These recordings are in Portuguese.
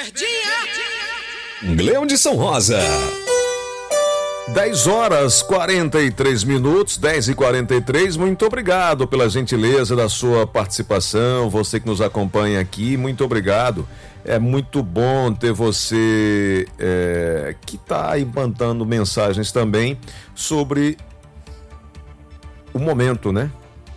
Leão de São Rosa. 10h43, 10h43. Muito obrigado pela gentileza da sua participação. Você que nos acompanha aqui, muito obrigado. É muito bom ter você que está aí mandando mensagens também sobre o momento, né?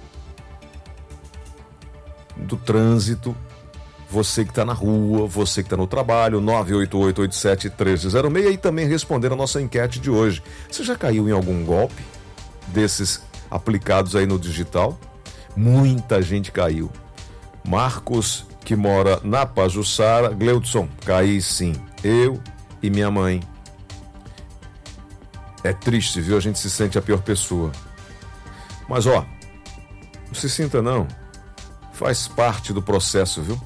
Do trânsito. Você que está na rua, você que está no trabalho, 988-87-1306, e também responder a nossa enquete de hoje. Você já caiu em algum golpe desses aplicados aí no digital? Muita gente caiu. Marcos, que mora na Pajuçara. Gleudson, caí sim. Eu e minha mãe. É triste, viu? A gente se sente a pior pessoa. Mas, ó, não se sinta não. Faz parte do processo, viu?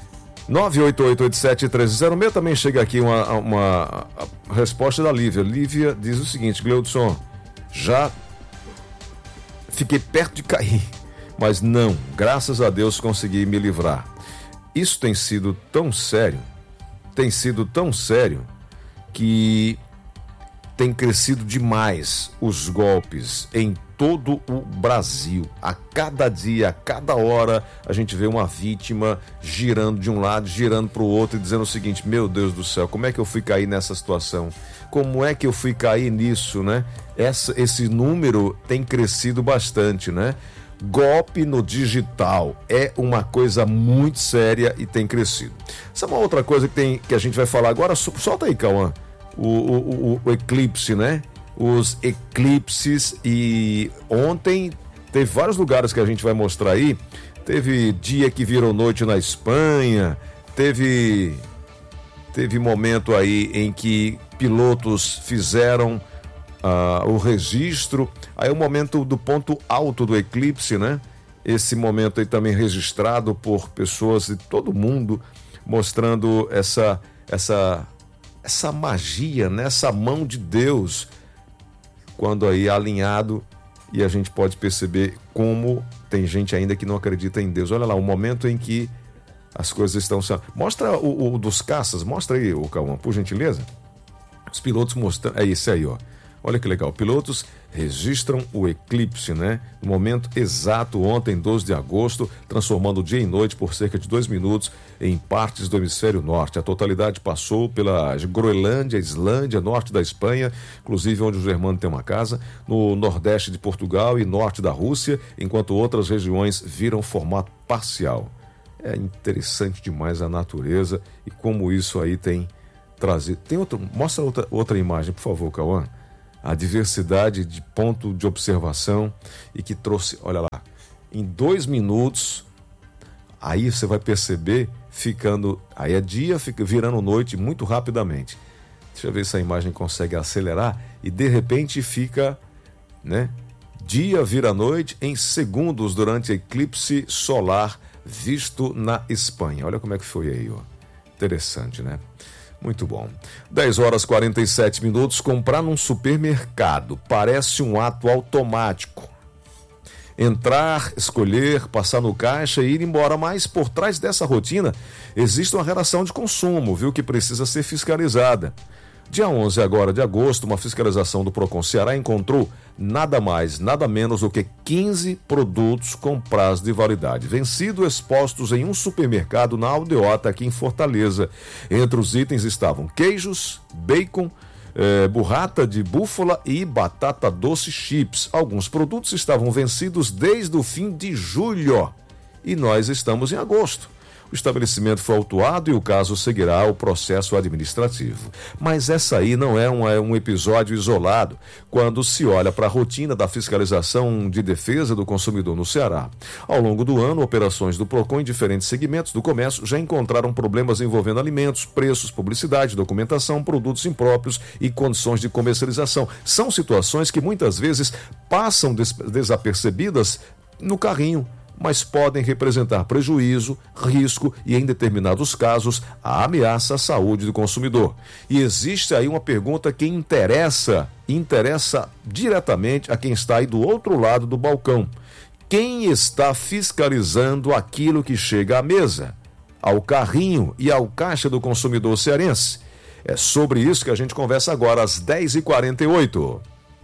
988-87-1306. Também chega aqui uma resposta da Lívia. Lívia diz o seguinte: Gleudson, já fiquei perto de cair, mas não, graças a Deus consegui me livrar. Isso tem sido tão sério que tem crescido demais os golpes em todo o Brasil. A cada dia, a cada hora, a gente vê uma vítima girando de um lado, girando para o outro e dizendo o seguinte: meu Deus do céu, como é que eu fui cair nessa situação? Como é que eu fui cair nisso, né? Esse número tem crescido bastante, né? Golpe no digital é uma coisa muito séria e tem crescido. Sabe uma outra coisa que a gente vai falar agora? Solta aí, Cauã. O eclipse, né? Os eclipses, e ontem teve vários lugares que a gente vai mostrar aí. Teve dia que virou noite na Espanha, teve momento aí em que pilotos fizeram o registro. Aí o momento do ponto alto do eclipse, né? Esse momento aí também registrado por pessoas de todo mundo, mostrando essa magia, né? Essa mão de Deus, quando aí alinhado, e a gente pode perceber como tem gente ainda que não acredita em Deus. Olha lá, o momento em que as coisas estão... Mostra o dos caças, mostra aí, o Cauã, por gentileza. Os pilotos mostrando... É esse aí, ó. Olha que legal, pilotos registram o eclipse, né? No momento exato, ontem, 12 de agosto, transformando dia e noite por cerca de 2 minutos em partes do hemisfério norte. A totalidade passou pela Groenlândia, Islândia, norte da Espanha, inclusive onde o Germano tem uma casa, no nordeste de Portugal e norte da Rússia, enquanto outras regiões viram formato parcial. É interessante demais a natureza e como isso aí tem trazido. Mostra outra imagem, por favor, Cauã. A diversidade de ponto de observação e que trouxe, olha lá, em 2 minutos, aí você vai perceber aí é dia, fica virando noite muito rapidamente. Deixa eu ver se a imagem consegue acelerar e de repente fica, né? Dia vira noite em segundos durante eclipse solar visto na Espanha. Olha como é que foi aí, ó. Interessante, né? Muito bom. 10h47. Comprar num supermercado parece um ato automático. Entrar, escolher, passar no caixa e ir embora. Mas por trás dessa rotina existe uma relação de consumo, viu, que precisa ser fiscalizada. Dia 11 agora de agosto, uma fiscalização do Procon Ceará encontrou nada mais, nada menos do que 15 produtos com prazo de validade vencido expostos em um supermercado na Aldeota, aqui em Fortaleza. Entre os itens estavam queijos, bacon, burrata de búfala e batata doce chips. Alguns produtos estavam vencidos desde o fim de julho e nós estamos em agosto. O estabelecimento foi autuado e o caso seguirá o processo administrativo. Mas essa aí não é um episódio isolado quando se olha para a rotina da fiscalização de defesa do consumidor no Ceará. Ao longo do ano, operações do Procon em diferentes segmentos do comércio já encontraram problemas envolvendo alimentos, preços, publicidade, documentação, produtos impróprios e condições de comercialização. São situações que muitas vezes passam desapercebidas no carrinho, mas podem representar prejuízo, risco e, em determinados casos, a ameaça à saúde do consumidor. E existe aí uma pergunta que interessa diretamente a quem está aí do outro lado do balcão. Quem está fiscalizando aquilo que chega à mesa? ao carrinho e ao caixa do consumidor cearense? É sobre isso que a gente conversa agora às 10h48.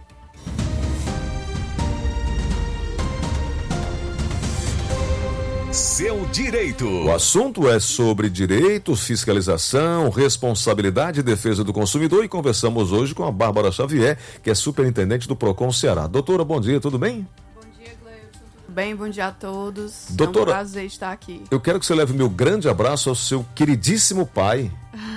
Seu direito. O assunto é sobre direitos, fiscalização, responsabilidade e defesa do consumidor e conversamos hoje com a Bárbara Xavier, que é superintendente do Procon Ceará. Doutora, bom dia, tudo bem? Bom dia, Gleudson, tudo bem? Bom dia a todos. Doutora, é um prazer estar aqui. Eu quero que você leve meu grande abraço ao seu queridíssimo pai,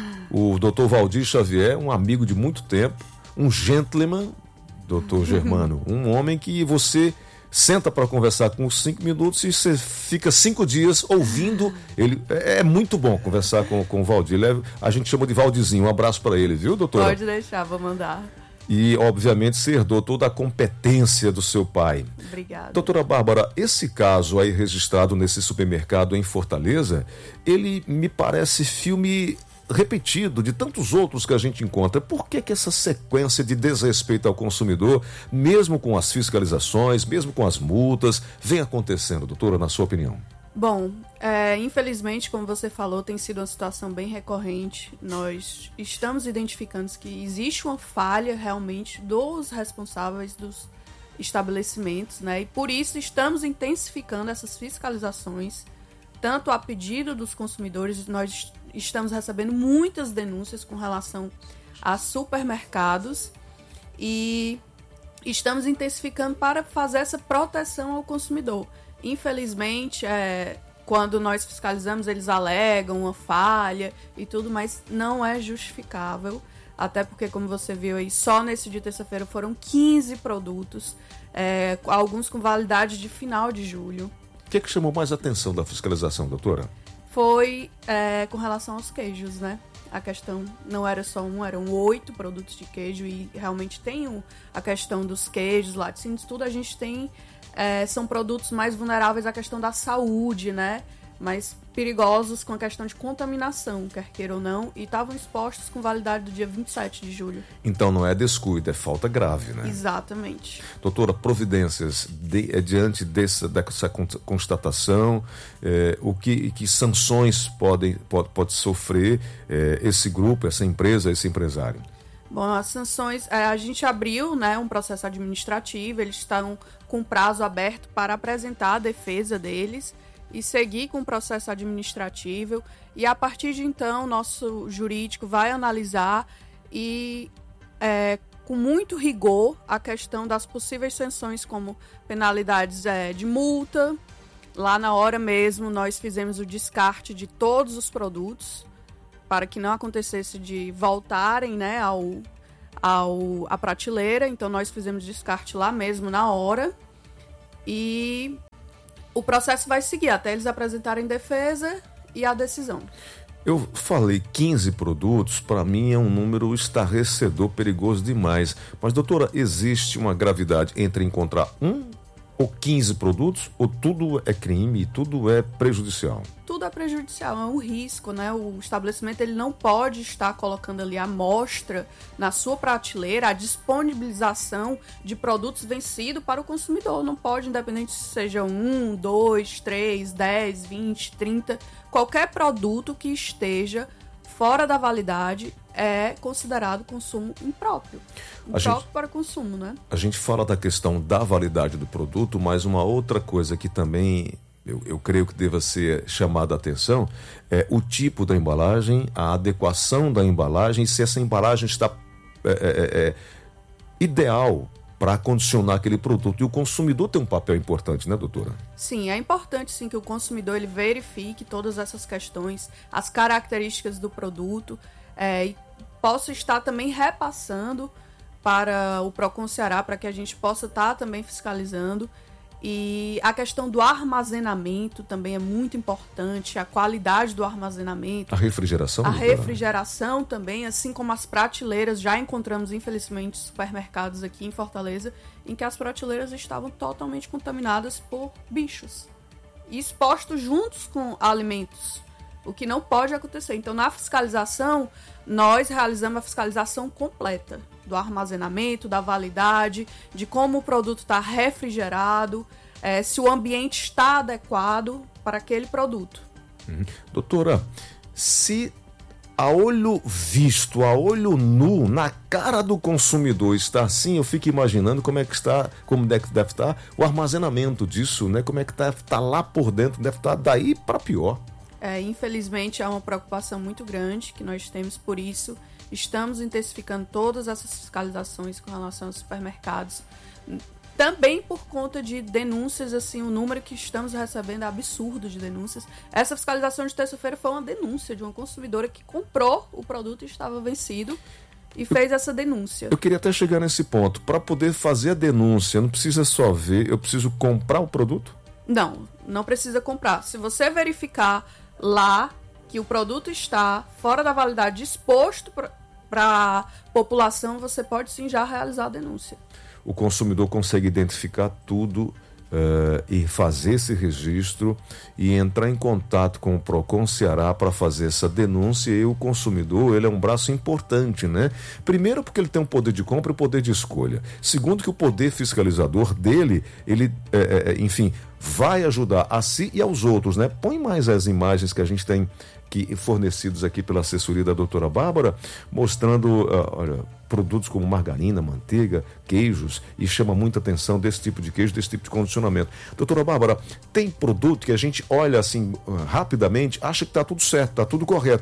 o doutor Valdir Xavier, um amigo de muito tempo, um gentleman, doutor Germano, um homem que você senta para conversar com 5 minutos e você fica 5 dias ouvindo ele. É muito bom conversar com o Valdir. A gente chama de Valdizinho. Um abraço para ele, viu, doutora? Pode deixar, vou mandar. E, obviamente, você herdou toda a competência do seu pai. Obrigada. Doutora Bárbara, esse caso aí registrado nesse supermercado em Fortaleza, ele me parece filme repetido de tantos outros que a gente encontra. Por que essa sequência de desrespeito ao consumidor, mesmo com as fiscalizações, mesmo com as multas, vem acontecendo, doutora, na sua opinião? Bom, infelizmente, como você falou, tem sido uma situação bem recorrente. Nós estamos identificando que existe uma falha realmente dos responsáveis dos estabelecimentos, né? E por isso estamos intensificando essas fiscalizações, tanto a pedido dos consumidores. Nós estamos recebendo muitas denúncias com relação a supermercados e estamos intensificando para fazer essa proteção ao consumidor. Infelizmente, quando nós fiscalizamos, eles alegam uma falha e tudo, mas não é justificável, até porque, como você viu aí, só nesse dia de terça-feira foram 15 produtos, alguns com validade de final de julho. O que chamou mais atenção da fiscalização, doutora? Foi com relação aos queijos, né? A questão não era só eram 8 produtos de queijo e realmente tem a questão dos queijos, laticínios, tudo a gente tem, são produtos mais vulneráveis à questão da saúde, né? Mais perigosos com a questão de contaminação, quer queira ou não, e estavam expostos com validade do dia 27 de julho. Então não é descuido, é falta grave, né? Exatamente. Doutora, providências diante dessa constatação, que sanções pode sofrer esse grupo, essa empresa, esse empresário? Bom, as sanções, a gente abriu, né, um processo administrativo, eles estão com prazo aberto para apresentar a defesa deles e seguir com o processo administrativo, e a partir de então nosso jurídico vai analisar e com muito rigor a questão das possíveis sanções, como penalidades de multa. Lá na hora mesmo nós fizemos o descarte de todos os produtos para que não acontecesse de voltarem, né, à prateleira. Então nós fizemos descarte lá mesmo na hora e o processo vai seguir até eles apresentarem defesa e a decisão. Eu falei 15 produtos, para mim é um número estarrecedor, perigoso demais. Mas, doutora, existe uma gravidade entre encontrar ou 15 produtos, ou tudo é crime e tudo é prejudicial? Tudo é prejudicial, é um risco, né? O estabelecimento ele não pode estar colocando ali a amostra na sua prateleira, a disponibilização de produtos vencidos para o consumidor. Não pode, independente se seja 1, 2, 3, 10, 20, 30, qualquer produto que esteja fora da validade é considerado consumo impróprio. Impróprio para consumo, né? A gente fala da questão da validade do produto, mas uma outra coisa que também eu creio que deva ser chamada a atenção é o tipo da embalagem, a adequação da embalagem, se essa embalagem está ideal para acondicionar aquele produto. E o consumidor tem um papel importante, né, doutora? Sim, é importante sim que o consumidor ele verifique todas essas questões, as características do produto, e possa estar também repassando para o Procon Ceará, para que a gente possa estar também fiscalizando. E a questão do armazenamento também é muito importante, a qualidade do armazenamento. A refrigeração? A refrigeração também, assim como as prateleiras. Já encontramos, infelizmente, supermercados aqui em Fortaleza em que as prateleiras estavam totalmente contaminadas por bichos e expostos juntos com alimentos, o que não pode acontecer. Então, na fiscalização, nós realizamos a fiscalização completa do armazenamento, da validade, de como o produto está refrigerado, se o ambiente está adequado para aquele produto. Doutora, se a olho visto, a olho nu, na cara do consumidor está assim, eu fico imaginando como deve estar o armazenamento disso, né? Como é que tá lá por dentro, deve estar daí para pior. Infelizmente, é uma preocupação muito grande que nós temos, por isso estamos intensificando todas essas fiscalizações com relação aos supermercados. Também por conta de denúncias, assim, o número que estamos recebendo é absurdo de denúncias. Essa fiscalização de terça-feira foi uma denúncia de uma consumidora que comprou o produto e estava vencido e fez essa denúncia. Eu queria até chegar nesse ponto. Para poder fazer a denúncia, não precisa só ver, eu preciso comprar o produto? Não precisa comprar. Se você verificar lá que o produto está fora da validade, exposto para a população, você pode sim já realizar a denúncia. O consumidor consegue identificar tudo e fazer esse registro e entrar em contato com o Procon Ceará para fazer essa denúncia. E o consumidor, ele é um braço importante, né? Primeiro porque ele tem um poder de compra e um poder de escolha. Segundo que o poder fiscalizador dele, ele, enfim, vai ajudar a si e aos outros, né? Põe mais as imagens que a gente tem fornecidos aqui pela assessoria da doutora Bárbara, mostrando, produtos como margarina, manteiga, queijos, e chama muita atenção desse tipo de queijo, desse tipo de condicionamento. Doutora Bárbara, tem produto que a gente olha assim rapidamente, acha que está tudo certo, está tudo correto,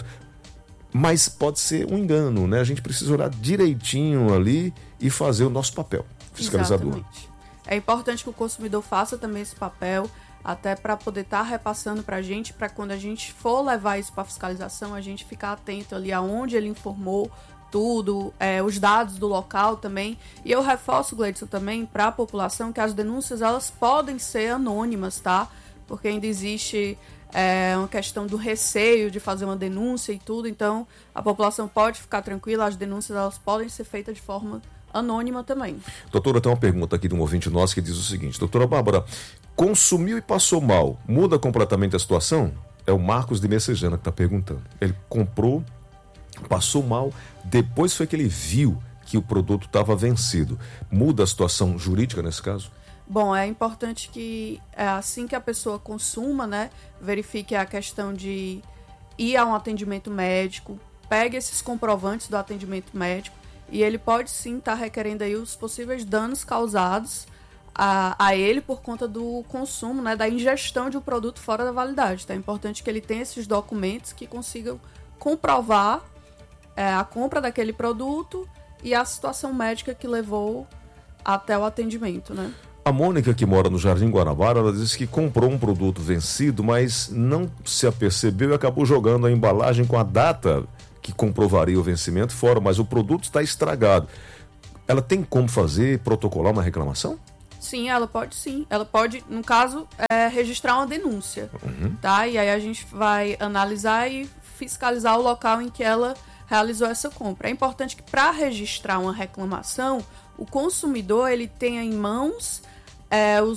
mas pode ser um engano, né? A gente precisa olhar direitinho ali e fazer o nosso papel fiscalizador. Exatamente. É importante que o consumidor faça também esse papel, até para poder estar repassando para a gente, para quando a gente for levar isso para fiscalização, a gente ficar atento ali aonde ele informou tudo, os dados do local também. E eu reforço, Gleidson, também para a população que as denúncias elas podem ser anônimas, tá? Porque ainda existe uma questão do receio de fazer uma denúncia e tudo, então a população pode ficar tranquila, as denúncias elas podem ser feitas de forma anônima também. Doutora, tem uma pergunta aqui de um ouvinte nosso que diz o seguinte: doutora Bárbara, consumiu e passou mal, muda completamente a situação? É o Marcos de Messejana que está perguntando. Ele comprou, passou mal, depois foi que ele viu que o produto estava vencido. Muda a situação jurídica nesse caso? Bom, é importante que assim que a pessoa consuma, né, verifique a questão de ir a um atendimento médico, pegue esses comprovantes do atendimento médico, e ele pode sim estar requerendo aí os possíveis danos causados a ele por conta do consumo, né, da ingestão de um produto fora da validade. Então é importante que ele tenha esses documentos que consigam comprovar a compra daquele produto e a situação médica que levou até o atendimento, né? A Mônica, que mora no Jardim Guanabara, ela disse que comprou um produto vencido, mas não se apercebeu e acabou jogando a embalagem com a data que comprovaria o vencimento fora, mas o produto está estragado. Ela tem como protocolar uma reclamação? Sim, ela pode sim. Ela pode, no caso, registrar uma denúncia, tá? E aí a gente vai analisar e fiscalizar o local em que ela realizou essa compra. É importante que para registrar uma reclamação, o consumidor ele tenha em mãos